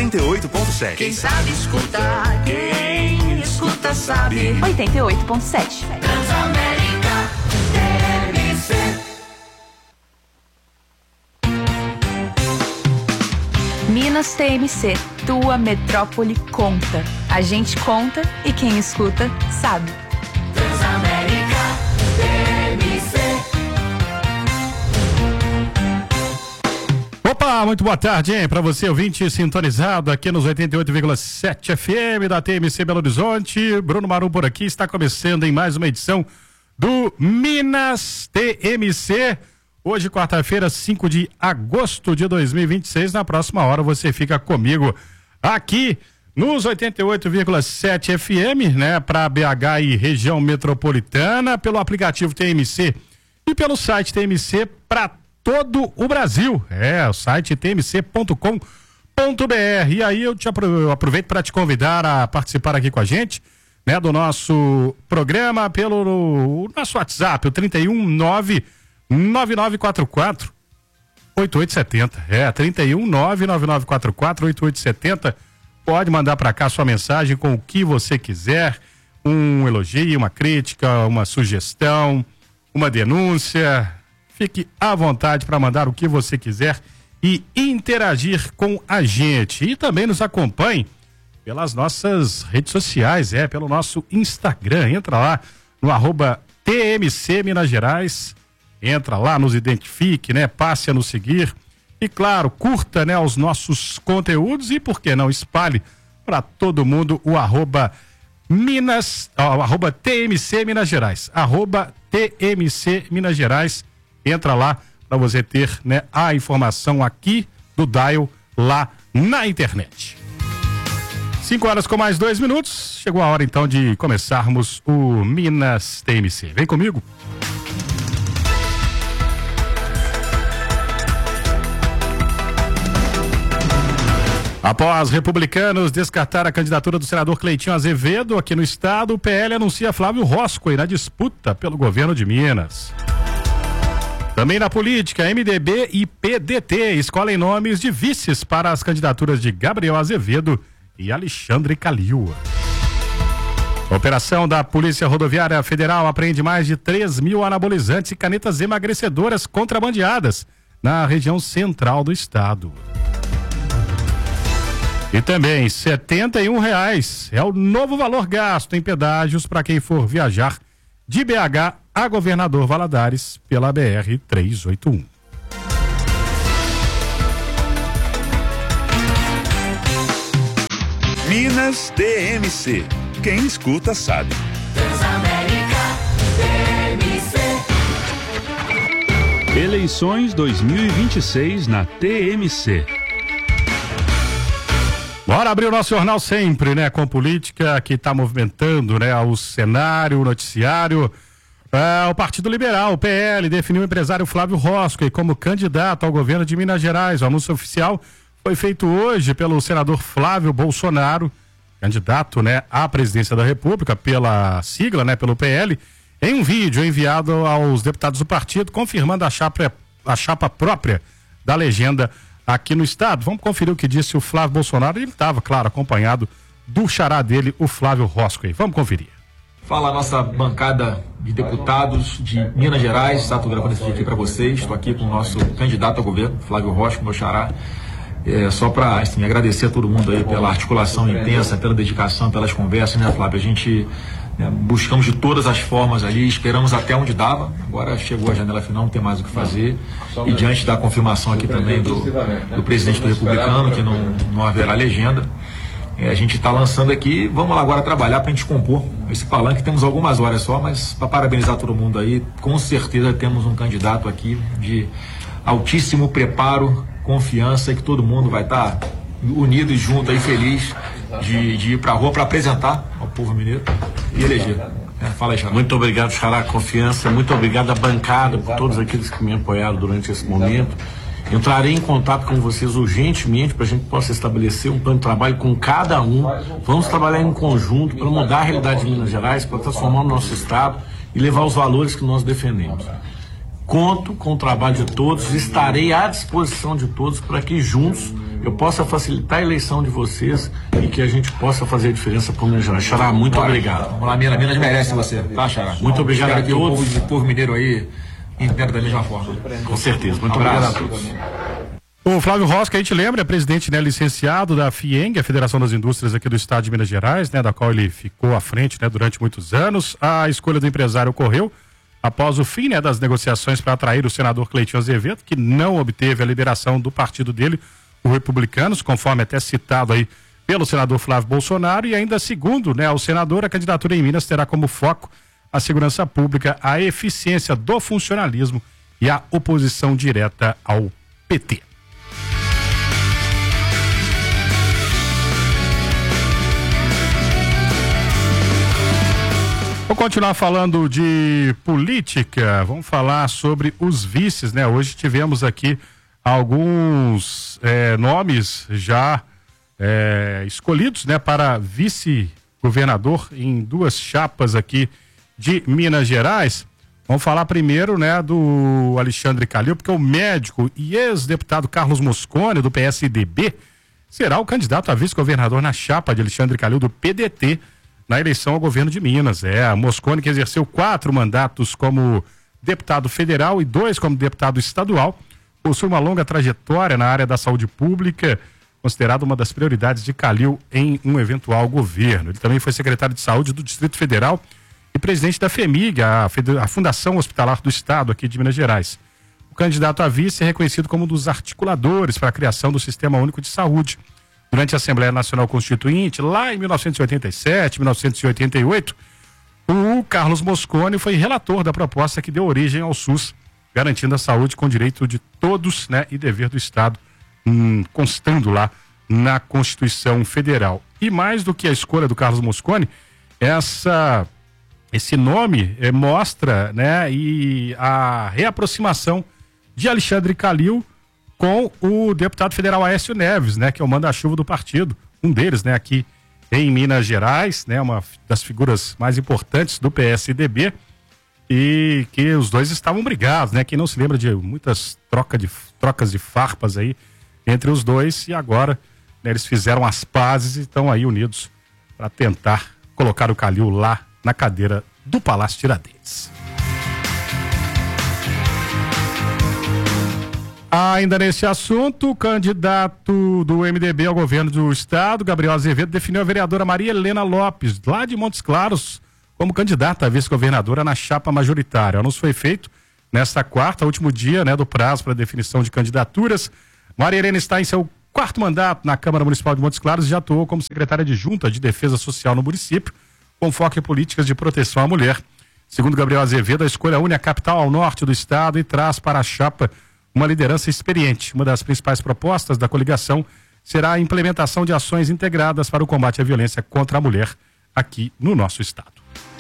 88.7. Quem sabe escutar, quem escuta sabe. 88.7. Transamérica TMC. Minas TMC, tua metrópole conta. A gente conta e quem escuta sabe. Transamérica TMC. Opa, muito boa tarde, hein? Para você, ouvinte sintonizado aqui nos 88,7 FM da TMC Belo Horizonte. Bruno Marum por aqui, está começando em mais uma edição do Minas TMC. Hoje, quarta-feira, 5 de agosto de 2026. Na próxima hora você fica comigo aqui nos 88,7 FM, né? Para BH e região metropolitana, pelo aplicativo TMC e pelo site TMC para todo o Brasil. O site tmc.com.br. E aí eu aproveito para te convidar a participar aqui com a gente, né, do nosso programa pelo nosso WhatsApp, o 3199944 8870. 3199944 8870. Pode mandar para cá sua mensagem com o que você quiser, um elogio, uma crítica, uma sugestão, uma denúncia. Fique à vontade para mandar o que você quiser e interagir com a gente. E também nos acompanhe pelas nossas redes sociais, pelo nosso Instagram. Entra lá no @TMC Minas Gerais. Entra lá, nos identifique, né? Passe a nos seguir. E claro, curta, né, os nossos conteúdos e, por que não, espalhe para todo mundo o @TMC Minas Gerais. @TMC Minas Gerais. Entra lá para você ter, né, a informação aqui do Dial lá na internet. 5 horas com mais 2 minutos. Chegou a hora então de começarmos o Minas TMC. Vem comigo. Após republicanos descartar a candidatura do senador Cleitinho Azevedo aqui no estado, o PL anuncia Flávio Roscoe na disputa pelo governo de Minas. Também na política, MDB e PDT escolhem nomes de vices para as candidaturas de Gabriel Azevedo e Alexandre Calil. A operação da Polícia Rodoviária Federal apreende mais de 3.000 anabolizantes e canetas emagrecedoras contrabandeadas na região central do estado. E também R$71 é o novo valor gasto em pedágios para quem for viajar de BH a Governador Valadares pela BR-381. Minas TMC. Quem escuta sabe. Transamérica TMC. Eleições 2026 na TMC. Bora abrir o nosso jornal sempre, né? Com política que está movimentando, né? O cenário, o noticiário. O Partido Liberal, o PL, definiu o empresário Flávio Roscoe como candidato ao governo de Minas Gerais. O anúncio oficial foi feito hoje pelo senador Flávio Bolsonaro, candidato, né, à presidência da República pela sigla, né, pelo PL, em um vídeo enviado aos deputados do partido, confirmando a chapa própria da legenda aqui no estado. Vamos conferir o que disse o Flávio Bolsonaro. Ele estava, claro, acompanhado do xará dele, o Flávio Roscoe. Vamos conferir. Fala a nossa bancada de deputados de Minas Gerais, estou gravando esse vídeo aqui para vocês. Estou aqui com o nosso candidato ao governo, Flávio Roscoe, meu xará. Só para agradecer a todo mundo aí pela articulação intensa, pela dedicação, pelas conversas, né, Flávio? A gente buscamos de todas as formas ali, esperamos até onde dava. Agora chegou a janela final, não tem mais o que fazer. E diante da confirmação aqui também do presidente do Republicano, que não haverá legenda, a gente está lançando aqui. Vamos lá agora trabalhar para a gente compor esse palanque. Temos algumas horas só, mas para parabenizar todo mundo aí, com certeza temos um candidato aqui de altíssimo preparo, confiança, e que todo mundo vai estar unido e junto aí, feliz de ir para a rua para apresentar ao povo mineiro e eleger. Fala aí, Xará. Muito obrigado, Xará, confiança. Muito obrigado à bancada, por todos aqueles que me apoiaram durante esse momento. Entrarei em contato com vocês urgentemente para a gente possa estabelecer um plano de trabalho com cada um. Vamos trabalhar em conjunto para mudar a realidade de Minas Gerais, para transformar o nosso estado e levar os valores que nós defendemos. Conto com o trabalho de todos, estarei à disposição de todos para que juntos eu possa facilitar a eleição de vocês e que a gente possa fazer a diferença para o Minas Gerais. Xará, muito obrigado. Vamos lá, Minas merece você, tá, Xará? Muito obrigado a que o todos. povo mineiro aí entenda da mesma forma. Com certeza, muito obrigado a todos. O Flávio Rosca, a gente lembra, é presidente, né, licenciado da FIENG, a Federação das Indústrias aqui do Estado de Minas Gerais, né, da qual ele ficou à frente, né, durante muitos anos. A escolha do empresário ocorreu após o fim, né, das negociações para atrair o senador Cleitinho Azevedo, que não obteve a liberação do partido dele, o Republicanos, conforme até citado aí pelo senador Flávio Bolsonaro, e ainda segundo, né, o senador, a candidatura em Minas terá como foco a segurança pública, a eficiência do funcionalismo e a oposição direta ao PT. Vou continuar falando de política, vamos falar sobre os vices, né? Hoje tivemos aqui alguns nomes já escolhidos, né, para vice-governador em duas chapas aqui de Minas Gerais. Vamos falar primeiro, né, do Alexandre Calil, porque o médico e ex-deputado Carlos Mosconi, do PSDB, será o candidato a vice-governador na chapa de Alexandre Calil, do PDT, na eleição ao governo de Minas. A Mosconi, que exerceu 4 mandatos como deputado federal e 2 como deputado estadual, possui uma longa trajetória na área da saúde pública, considerado uma das prioridades de Calil em um eventual governo. Ele também foi secretário de saúde do Distrito Federal e presidente da FEMIG, a Fundação Hospitalar do Estado aqui de Minas Gerais. O candidato a vice é reconhecido como um dos articuladores para a criação do Sistema Único de Saúde. Durante a Assembleia Nacional Constituinte, lá em 1987, 1988, o Carlos Mosconi foi relator da proposta que deu origem ao SUS, garantindo a saúde com direito de todos, né, e dever do Estado, constando lá na Constituição Federal. E mais do que a escolha do Carlos Mosconi, esse nome mostra, né, e a reaproximação de Alexandre Calil com o deputado federal Aécio Neves, né, que é o manda-chuva do partido, um deles, né, aqui em Minas Gerais, né, uma das figuras mais importantes do PSDB, e que os dois estavam brigados, né, quem não se lembra de muitas trocas de farpas aí entre os dois, e agora, né, eles fizeram as pazes e estão aí unidos para tentar colocar o Calil lá na cadeira do Palácio Tiradentes. Ainda nesse assunto, o candidato do MDB ao governo do estado, Gabriel Azevedo, definiu a vereadora Maria Helena Lopes, lá de Montes Claros, como candidata a vice-governadora na chapa majoritária. O anúncio foi feito nesta quarta, último dia, né, do prazo para definição de candidaturas. Maria Helena está em seu 4º mandato na Câmara Municipal de Montes Claros e já atuou como secretária adjunta de Defesa Social no município, com foco em políticas de proteção à mulher. Segundo Gabriel Azevedo, a escolha une a capital ao norte do estado e traz para a chapa uma liderança experiente. Uma das principais propostas da coligação será a implementação de ações integradas para o combate à violência contra a mulher aqui no nosso estado.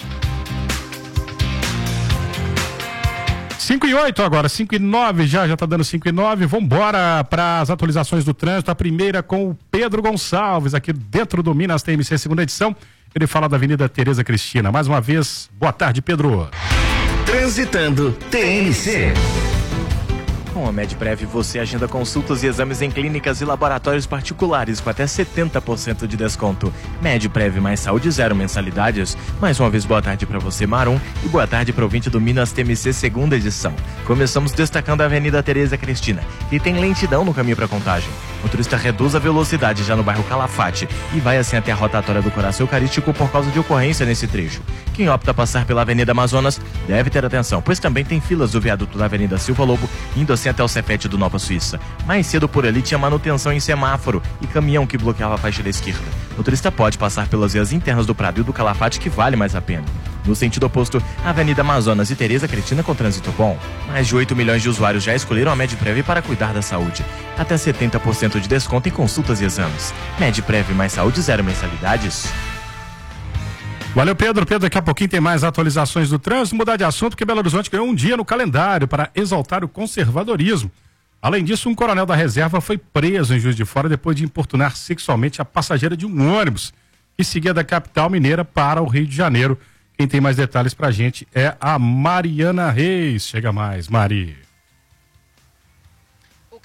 5:08 agora, 5:09 já está dando 5:09. Vamos embora para as atualizações do trânsito. A primeira com o Pedro Gonçalves, aqui dentro do Minas TMC, segunda edição. Ele fala da Avenida Tereza Cristina. Mais uma vez, boa tarde, Pedro. Transitando TMC. Com a Medprev você agenda consultas e exames em clínicas e laboratórios particulares com até 70% de desconto. Medprev mais saúde, 0 mensalidades. Mais uma vez, boa tarde para você, Marum, e boa tarde para o ouvinte do Minas TMC, segunda edição. Começamos destacando a Avenida Tereza Cristina, que tem lentidão no caminho para Contagem. O motorista reduz a velocidade já no bairro Calafate e vai assim até a rotatória do Coração Eucarístico por causa de ocorrência nesse trecho. Quem opta passar pela Avenida Amazonas deve ter atenção, pois também tem filas do viaduto da Avenida Silva Lobo, indo assim até o Cefete do Nova Suíça. Mais cedo por ali tinha manutenção em semáforo e caminhão que bloqueava a faixa da esquerda. O motorista pode passar pelas vias internas do Prado e do Calafate, que vale mais a pena. No sentido oposto, a Avenida Amazonas e Tereza Cristina com trânsito bom. Mais de 8 milhões de usuários já escolheram a Medprev para cuidar da saúde. Até 70% de desconto em consultas e exames. Medprev mais saúde, 0 mensalidades. Valeu, Pedro. Daqui a pouquinho tem mais atualizações do trânsito. Mudar de assunto, porque Belo Horizonte ganhou um dia no calendário para exaltar o conservadorismo. Além disso, um coronel da reserva foi preso em Juiz de Fora depois de importunar sexualmente a passageira de um ônibus que seguia da capital mineira para o Rio de Janeiro. Quem tem mais detalhes pra gente é a Mariana Reis. Chega mais, Mari. O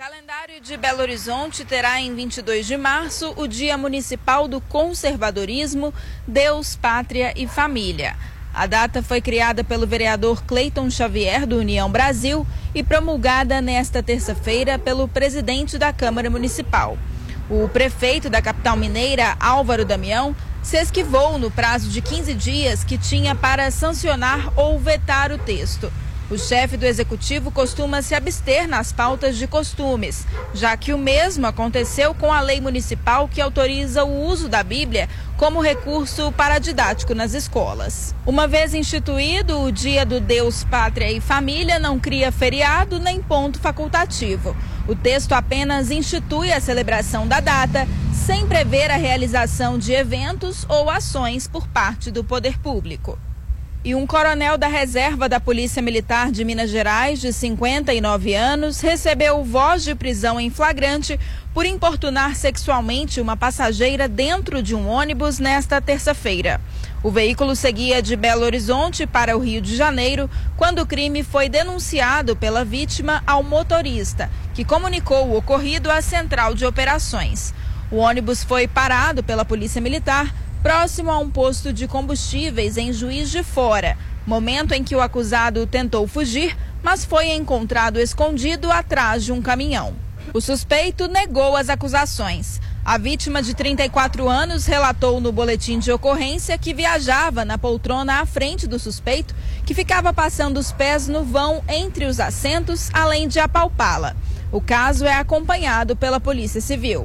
calendário de Belo Horizonte terá em 22 de março o Dia Municipal do Conservadorismo, Deus, Pátria e Família. A data foi criada pelo vereador Cleiton Xavier, do União Brasil, e promulgada nesta terça-feira pelo presidente da Câmara Municipal. O prefeito da capital mineira, Álvaro Damião, se esquivou no prazo de 15 dias que tinha para sancionar ou vetar o texto. O chefe do executivo costuma se abster nas pautas de costumes, já que o mesmo aconteceu com a lei municipal que autoriza o uso da Bíblia como recurso paradidático nas escolas. Uma vez instituído, o Dia do Deus, Pátria e Família não cria feriado nem ponto facultativo. O texto apenas institui a celebração da data, sem prever a realização de eventos ou ações por parte do poder público. E um coronel da reserva da Polícia Militar de Minas Gerais, de 59 anos, recebeu voz de prisão em flagrante por importunar sexualmente uma passageira dentro de um ônibus nesta terça-feira. O veículo seguia de Belo Horizonte para o Rio de Janeiro quando o crime foi denunciado pela vítima ao motorista, que comunicou o ocorrido à Central de Operações. O ônibus foi parado pela Polícia Militar próximo a um posto de combustíveis em Juiz de Fora, momento em que o acusado tentou fugir, mas foi encontrado escondido atrás de um caminhão. O suspeito negou as acusações. A vítima, de 34 anos, relatou no boletim de ocorrência que viajava na poltrona à frente do suspeito, que ficava passando os pés no vão entre os assentos, além de apalpá-la. O caso é acompanhado pela Polícia Civil.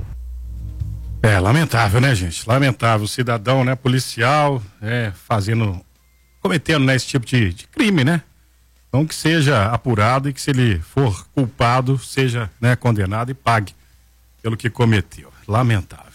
É lamentável, né, gente? Lamentável. O cidadão, né, policial, cometendo, né, esse tipo de crime, né? Então que seja apurado e que, se ele for culpado, seja, né, condenado e pague pelo que cometeu. Lamentável.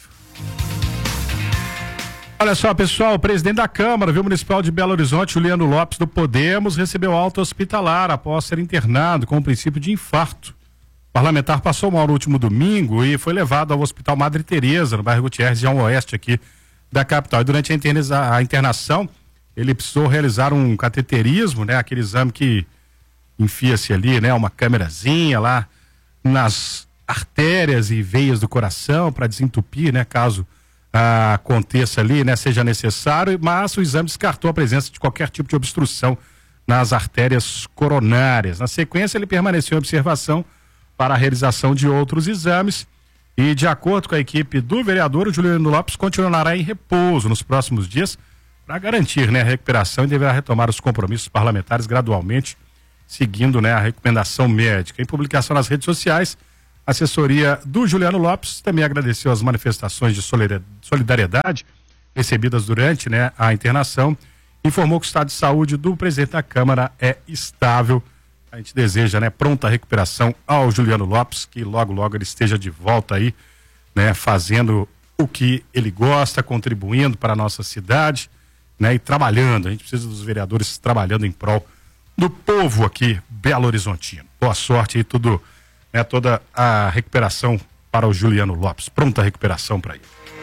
Olha só, pessoal, o presidente da Câmara, Municipal de Belo Horizonte, Juliano Lopes, do Podemos, recebeu alta hospitalar após ser internado com o princípio de infarto. O parlamentar passou mal no último domingo e foi levado ao Hospital Madre Teresa, no bairro Gutierrez, região oeste aqui da capital. E durante a internação, ele precisou realizar um cateterismo, né? Aquele exame que enfia-se ali, né? Uma câmerazinha lá nas artérias e veias do coração para desentupir, né? Caso aconteça ali, né? Seja necessário, mas o exame descartou a presença de qualquer tipo de obstrução nas artérias coronárias. Na sequência, ele permaneceu em observação para a realização de outros exames e, de acordo com a equipe do vereador, o Juliano Lopes continuará em repouso nos próximos dias para garantir, né, a recuperação, e deverá retomar os compromissos parlamentares gradualmente, seguindo, né, a recomendação médica. Em publicação nas redes sociais, a assessoria do Juliano Lopes também agradeceu as manifestações de solidariedade recebidas durante, né, a internação, informou que o estado de saúde do presidente da Câmara é estável. A gente deseja, né, pronta recuperação ao Juliano Lopes, que logo, logo ele esteja de volta aí, né, fazendo o que ele gosta, contribuindo para a nossa cidade, né, e trabalhando. A gente precisa dos vereadores trabalhando em prol do povo aqui belo-horizontino. Boa sorte e tudo, né, toda a recuperação para o Juliano Lopes. Pronta recuperação para ele.